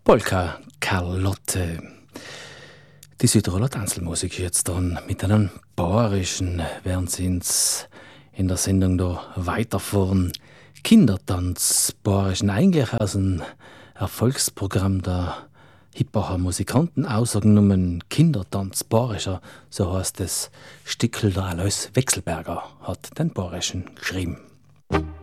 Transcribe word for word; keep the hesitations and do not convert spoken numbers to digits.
Polka Carlotte. Die Südtiroler Tanzelmusik ist jetzt dran mit einem bayerischen, während sie uns in der Sendung da weiterfahren. Kindertanz, bayerischen, eigentlich aus dem Erfolgsprogramm der Hippacher Musikanten ausgenommen. Kindertanz, bayerischer, so heißt es. Stickel der Alois Wechselberger hat den bayerischen geschrieben.